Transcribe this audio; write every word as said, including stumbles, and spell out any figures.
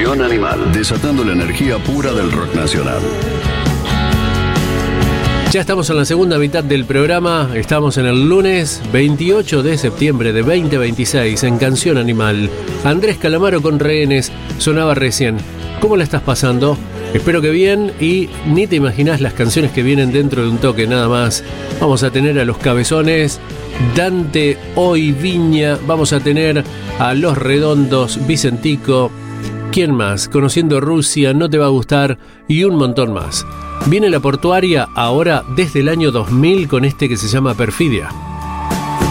Canción Animal, desatando la energía pura del rock nacional. Ya estamos en la segunda mitad del programa, estamos en el lunes veintiocho de septiembre de veinte veintiséis en Canción Animal. Andrés Calamaro con Rehenes sonaba recién. ¿Cómo la estás pasando? Espero que bien, y ni te imaginás las canciones que vienen dentro de un toque nada más. Vamos a tener a Los Cabezones, Dante, Hoy Viña, vamos a tener a Los Redondos, Vicentico, ¿quién más? Conociendo Rusia, No te va a gustar, y un montón más. Viene La Portuaria ahora desde el año dos mil con este que se llama Perfidia.